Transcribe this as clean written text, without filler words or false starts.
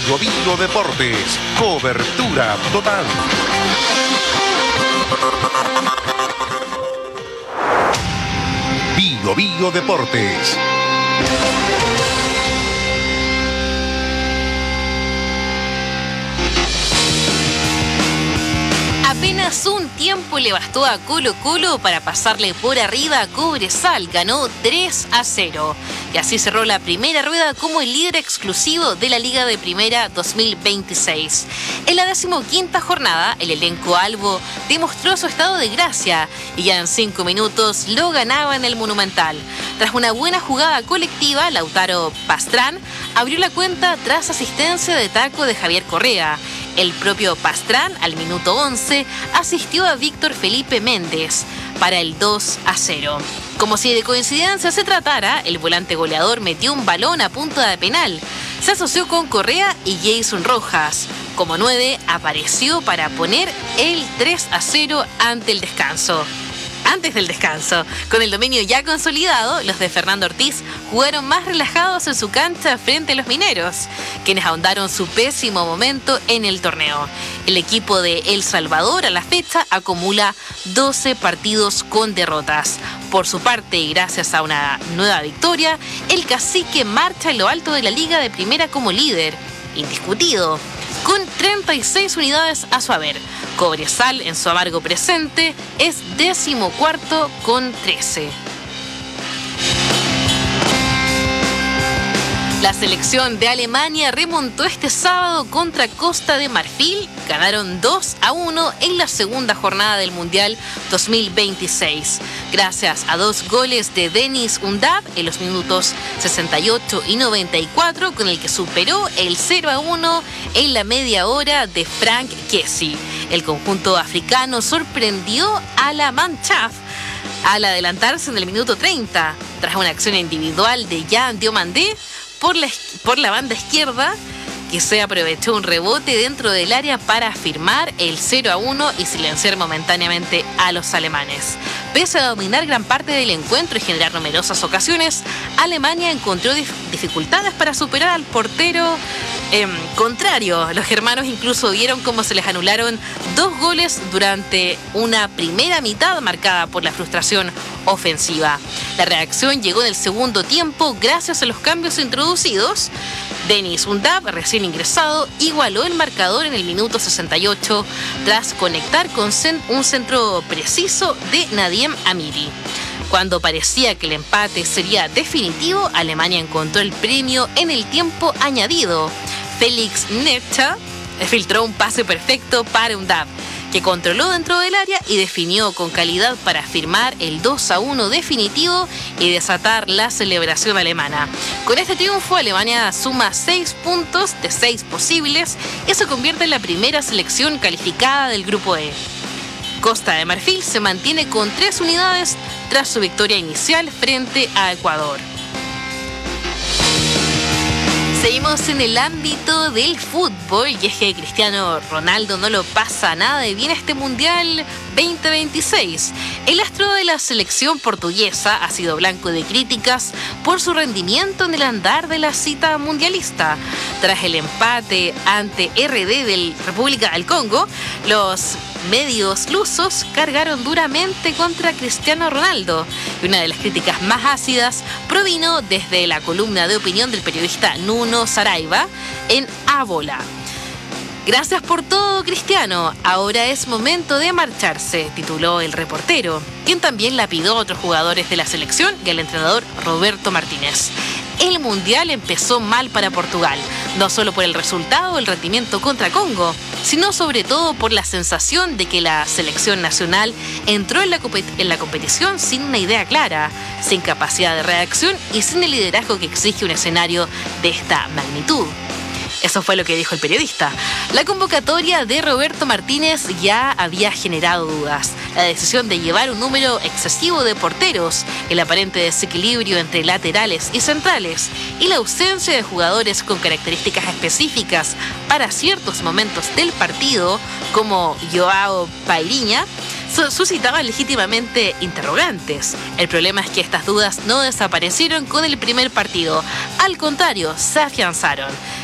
Bigo Deportes. Cobertura total. Bigo Deportes. Apenas un tiempo le bastó a Colo-Colo para pasarle por arriba a Cobresal. Ganó 3-0. Y así cerró la primera rueda como el líder exclusivo de la Liga de Primera 2026. En la 15ª jornada, el elenco albo demostró su estado de gracia y ya en 5 minutos lo ganaba en el Monumental. Tras una buena jugada colectiva, Lautaro Pastrán abrió la cuenta tras asistencia de taco de Javier Correa. El propio Pastrán, al minuto 11, asistió a Víctor Felipe Méndez para el 2-0. Como si de coincidencia se tratara, el volante goleador metió un balón a punta de penal. Se asoció con Correa y Jason Rojas. Como 9, apareció para poner el 3-0 antes del descanso. Con el dominio ya consolidado, los de Fernando Ortiz jugaron más relajados en su cancha frente a los mineros, quienes ahondaron su pésimo momento en el torneo. El equipo de El Salvador a la fecha acumula 12 partidos con derrotas. Por su parte, y gracias a una nueva victoria, el Cacique marcha en lo alto de la Liga de Primera como líder, indiscutido, con 36 unidades a su haber. Cobresal, en su amargo presente, es 14º con 13. La selección de Alemania remontó este sábado contra Costa de Marfil. Ganaron 2-1 en la segunda jornada del Mundial 2026. Gracias a 2 goles de Denis Undav en los minutos 68 y 94, con el que superó el 0-1 en la media hora de Frank Kessie. El conjunto africano sorprendió a la Mannschaft al adelantarse en el minuto 30, tras una acción individual de Jan Diomandé por la banda izquierda, que se aprovechó un rebote dentro del área para firmar el 0-1 y silenciar momentáneamente a los alemanes. Pese a dominar gran parte del encuentro y generar numerosas ocasiones, Alemania encontró dificultades para superar al portero contrario. Los germanos incluso vieron cómo se les anularon 2 goles durante una primera mitad marcada por la frustración ofensiva. La reacción llegó en el segundo tiempo gracias a los cambios introducidos. Denis Undav, recién ingresado, igualó el marcador en el minuto 68 tras conectar con un centro preciso de Nadiem Amiri. Cuando parecía que el empate sería definitivo, Alemania encontró el premio en el tiempo añadido. Félix Netscha filtró un pase perfecto para Undav, que controló dentro del área y definió con calidad para firmar el 2-1 definitivo y desatar la celebración alemana. Con este triunfo, Alemania suma 6 puntos de 6 posibles y se convierte en la primera selección calificada del Grupo E. Costa de Marfil se mantiene con 3 unidades tras su victoria inicial frente a Ecuador. Seguimos en el ámbito del fútbol y es que Cristiano Ronaldo no lo pasa nada de bien este Mundial 2026. El astro de la selección portuguesa ha sido blanco de críticas por su rendimiento en el andar de la cita mundialista. Tras el empate ante RD del República del Congo, los medios lusos cargaron duramente contra Cristiano Ronaldo y una de las críticas más ácidas provino desde la columna de opinión del periodista Nuno Saraiva en A Bola. Gracias por todo, Cristiano. Ahora es momento de marcharse, tituló el reportero, quien también lapidó a otros jugadores de la selección y al entrenador Roberto Martínez. El Mundial empezó mal para Portugal, no solo por el resultado o el rendimiento contra Congo, sino sobre todo por la sensación de que la selección nacional entró en la competición sin una idea clara, sin capacidad de reacción y sin el liderazgo que exige un escenario de esta magnitud. Eso fue lo que dijo el periodista. La convocatoria de Roberto Martínez ya había generado dudas. La decisión de llevar un número excesivo de porteros, el aparente desequilibrio entre laterales y centrales y la ausencia de jugadores con características específicas para ciertos momentos del partido, como Joao Pairiña, suscitaban legítimamente interrogantes. El problema es que estas dudas no desaparecieron con el primer partido. Al contrario, se afianzaron.